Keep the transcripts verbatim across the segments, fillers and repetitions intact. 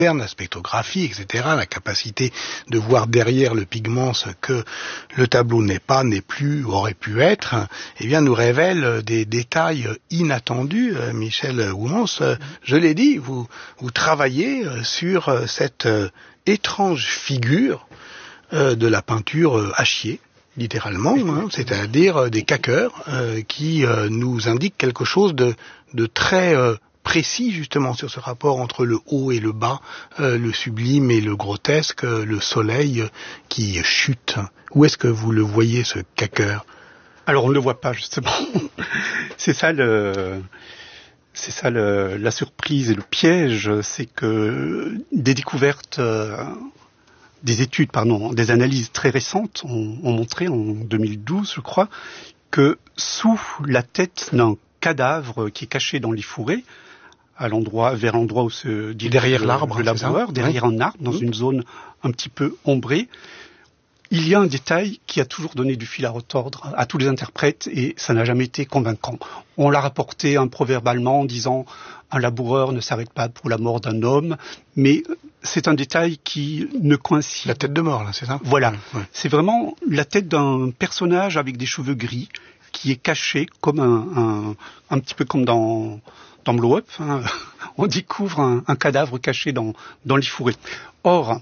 la spectrographie, et cetera, la capacité de voir derrière le pigment ce que le tableau n'est pas, n'est plus, aurait pu être, eh bien, nous révèle des détails inattendus. Michel Woumans, je l'ai dit, vous, vous travaillez sur cette étrange figure de la peinture à chier, littéralement, hein, c'est-à-dire des caqueurs euh, qui euh, nous indiquent quelque chose de, de très euh, précis justement sur ce rapport entre le haut et le bas, euh, le sublime et le grotesque, euh, le soleil qui chute. Où est-ce que vous le voyez, ce caqueur ? Alors on ne le voit pas justement. c'est ça le, c'est ça le, la surprise et le piège, c'est que des découvertes, euh, des études, pardon, des analyses très récentes ont, ont montré en deux mille douze, je crois, que sous la tête d'un cadavre qui est caché dans les fourrés, à l'endroit, vers l'endroit où se dirige derrière l'arbre, le laboureur, derrière oui. un arbre, dans oui. une zone un petit peu ombrée, il y a un détail qui a toujours donné du fil à retordre à tous les interprètes et ça n'a jamais été convaincant. On l'a rapporté un proverbe allemand en disant un laboureur ne s'arrête pas pour la mort d'un homme, mais c'est un détail qui ne coïncide. La tête de mort, là, c'est ça ? Voilà. Ouais, ouais. C'est vraiment la tête d'un personnage avec des cheveux gris qui est caché comme un, un, un petit peu comme dans... Dans Blow Up, hein, on découvre un, un cadavre caché dans, dans les fourrés. Or,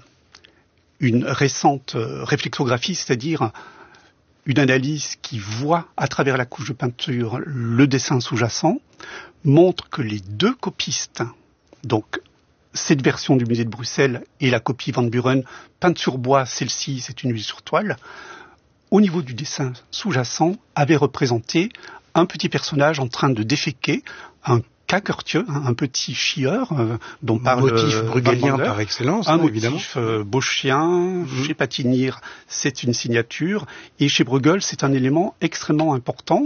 une récente euh, réflexographie, c'est-à-dire une analyse qui voit à travers la couche de peinture le dessin sous-jacent, montre que les deux copistes, donc cette version du musée de Bruxelles et la copie Van Buren, peinte sur bois, celle-ci c'est une huile sur toile, au niveau du dessin sous-jacent, avaient représenté un petit personnage en train de déféquer, un Caquertieux, un petit chieur euh, dont parle motif euh, bruegelien par excellence, un hein, motif évidemment. Euh, Boschien, mmh. Chez Patinir, c'est une signature, et chez Bruegel, c'est un élément extrêmement important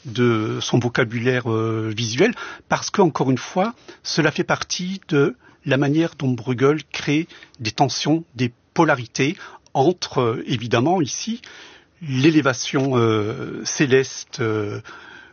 de son vocabulaire euh, visuel, parce qu'encore une fois, cela fait partie de la manière dont Bruegel crée des tensions, des polarités entre, euh, évidemment, ici, l'élévation euh, céleste euh,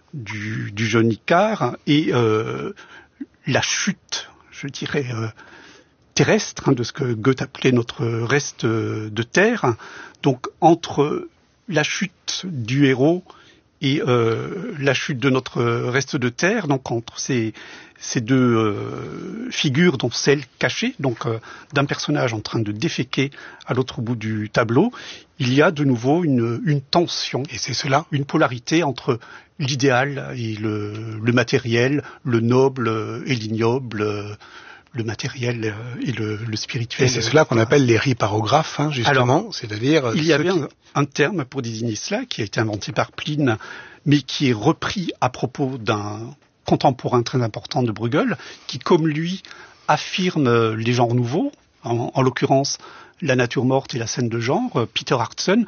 Du, du jeune Icare et euh, la chute, je dirais, euh, terrestre, hein, de ce que Goethe appelait notre reste de terre. Donc entre la chute du héros et euh, la chute de notre reste de terre, donc entre ces, ces deux euh, figures, dont celle cachée, donc euh, d'un personnage en train de déféquer à l'autre bout du tableau, il y a de nouveau une, une tension, et c'est cela, une polarité entre l'idéal et le, le matériel, le noble et l'ignoble, le matériel et le, le spirituel. Et c'est cela qu'on appelle les riparographes, hein, justement. Alors, c'est-à-dire il y avait qui... un, un terme pour désigner cela qui a été inventé par Pline, mais qui est repris à propos d'un contemporain très important de Bruegel, qui, comme lui, affirme les genres nouveaux, en, en l'occurrence la nature morte et la scène de genre, Peter Hartson,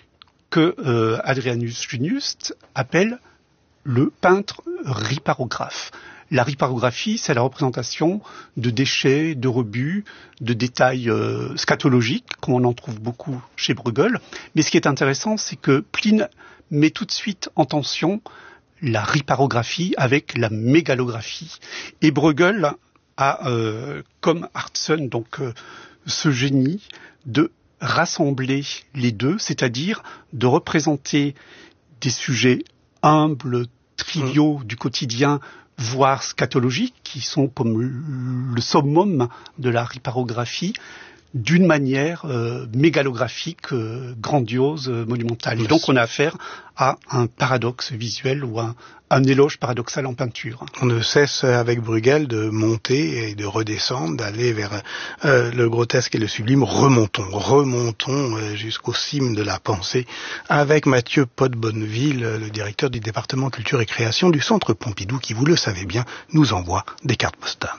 que euh, Adrianus Junius appelle le peintre riparographe. La riparographie, c'est la représentation de déchets, de rebuts, de détails euh, scatologiques, comme on en trouve beaucoup chez Bruegel. Mais ce qui est intéressant, c'est que Pline met tout de suite en tension la riparographie avec la mégalographie. Et Bruegel a, euh, comme Hartson, donc euh, ce génie de rassembler les deux, c'est-à-dire de représenter des sujets humbles, triviaux mmh. du quotidien, voire scatologiques, qui sont comme le summum de la riparographie, d'une manière euh, mégalographique, euh, grandiose, euh, monumentale. Et donc on a affaire à un paradoxe visuel ou un, un éloge paradoxal en peinture. On ne cesse avec Bruegel de monter et de redescendre, d'aller vers euh, le grotesque et le sublime. Remontons, remontons euh, jusqu'aux cimes de la pensée avec Mathieu Pot-Bonneville, le directeur du département culture et création du Centre Pompidou, qui, vous le savez bien, nous envoie des cartes postales.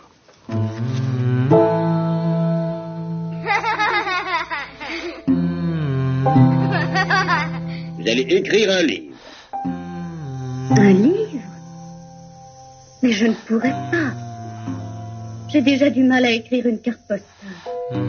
Vous allez écrire un livre. Un livre? Mais je ne pourrais pas. J'ai déjà du mal à écrire une carte postale.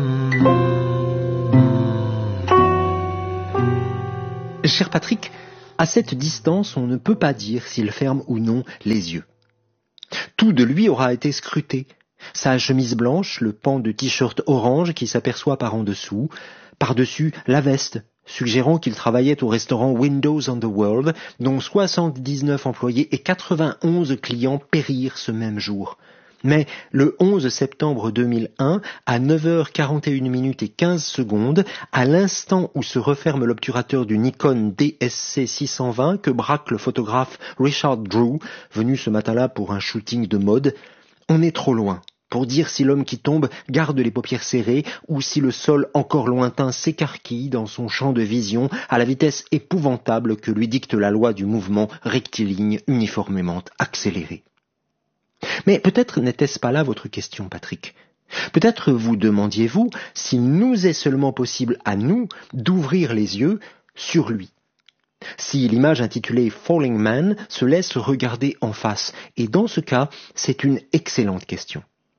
Cher Patrick, À cette distance, on ne peut pas dire s'il ferme ou non les yeux. Tout de lui aura été scruté. Sa chemise blanche, le pan de t-shirt orange qui s'aperçoit par en dessous, par-dessus la veste, suggérant qu'il travaillait au restaurant Windows on the World, dont soixante-dix-neuf employés et quatre-vingt-onze clients périrent ce même jour. Mais le onze septembre deux mille un, à neuf heures quarante et une minutes et quinze secondes, à l'instant où se referme l'obturateur du Nikon D S C six cent vingt que braque le photographe Richard Drew, venu ce matin-là pour un shooting de mode, on est trop loin pour dire si l'homme qui tombe garde les paupières serrées ou si le sol encore lointain s'écarquille dans son champ de vision à la vitesse épouvantable que lui dicte la loi du mouvement rectiligne uniformément accéléré. Mais peut-être n'était-ce pas là votre question, Patrick. Peut-être vous demandiez-vous s'il nous est seulement possible à nous d'ouvrir les yeux sur lui. Si l'image intitulée Falling Man se laisse regarder en face, et dans ce cas, c'est une excellente question.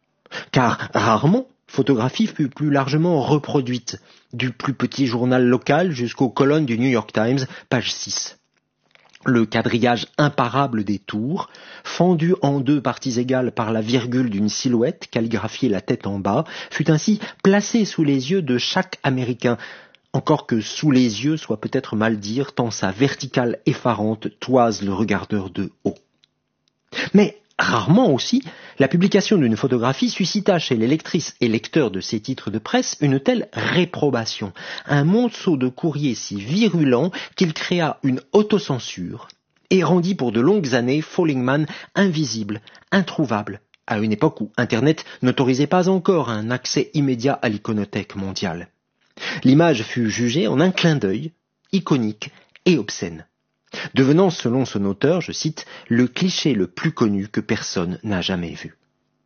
Car rarement, photographie fut plus largement reproduite, du plus petit journal local jusqu'aux colonnes du New York Times, page six. Le quadrillage imparable des tours, fendu en deux parties égales par la virgule d'une silhouette calligraphiée la tête en bas, fut ainsi placé sous les yeux de chaque Américain, encore que sous les yeux soit peut-être mal dire tant sa verticale effarante toise le regardeur de haut. Mais rarement aussi, la publication d'une photographie suscita chez les lectrices et lecteurs de ces titres de presse une telle réprobation, un monceau de courrier si virulent qu'il créa une autocensure et rendit pour de longues années Falling Man invisible, introuvable, à une époque où Internet n'autorisait pas encore un accès immédiat à l'iconothèque mondiale. L'image fut jugée en un clin d'œil, iconique et obscène, devenant, selon son auteur, je cite, « le cliché le plus connu que personne n'a jamais vu ».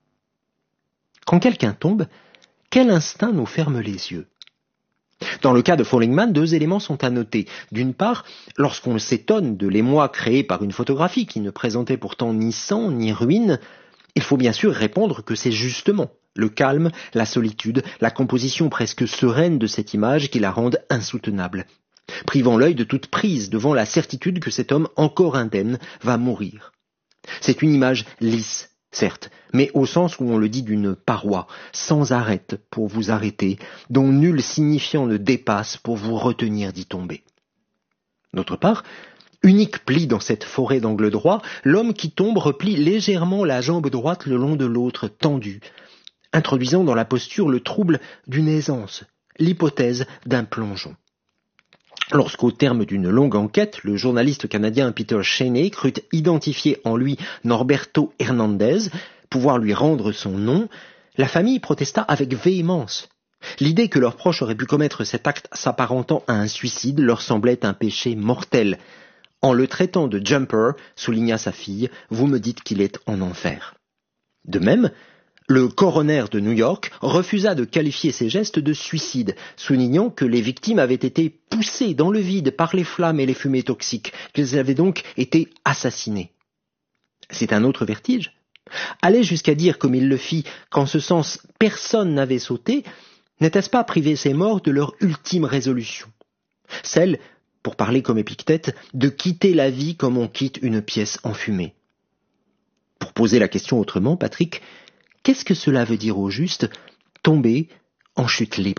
Quand quelqu'un tombe, quel instinct nous ferme les yeux ? Dans le cas de Falling Man, deux éléments sont à noter. D'une part, lorsqu'on s'étonne de l'émoi créé par une photographie qui ne présentait pourtant ni sang ni ruine, il faut bien sûr répondre que c'est justement le calme, la solitude, la composition presque sereine de cette image qui la rendent insoutenable, privant l'œil de toute prise devant la certitude que cet homme encore indemne va mourir. C'est une image lisse, certes, mais au sens où on le dit d'une paroi, sans arête pour vous arrêter, dont nul signifiant ne dépasse pour vous retenir d'y tomber. D'autre part, unique pli dans cette forêt d'angle droit, l'homme qui tombe replie légèrement la jambe droite le long de l'autre tendue, introduisant dans la posture le trouble d'une aisance, l'hypothèse d'un plongeon. Lorsqu'au terme d'une longue enquête, le journaliste canadien Peter Cheney crut identifier en lui Norberto Hernandez, pouvoir lui rendre son nom, la famille protesta avec véhémence. L'idée que leurs proches auraient pu commettre cet acte s'apparentant à un suicide leur semblait un péché mortel. En le traitant de jumper, souligna sa fille, vous me dites qu'il est en enfer. De même, le coroner de New York refusa de qualifier ces gestes de suicide, soulignant que les victimes avaient été poussées dans le vide par les flammes et les fumées toxiques, qu'elles avaient donc été assassinées. C'est un autre vertige. Aller jusqu'à dire, comme il le fit, qu'en ce sens personne n'avait sauté, n'était-ce pas priver ces morts de leur ultime résolution ? Celle, pour parler comme Épictète, de quitter la vie comme on quitte une pièce enfumée. Pour poser la question autrement, Patrick, qu'est-ce que cela veut dire au juste, tomber en chute libre ?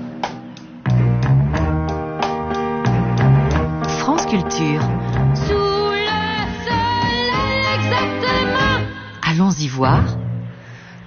France Culture. Sous le soleil exactement. Allons y voir.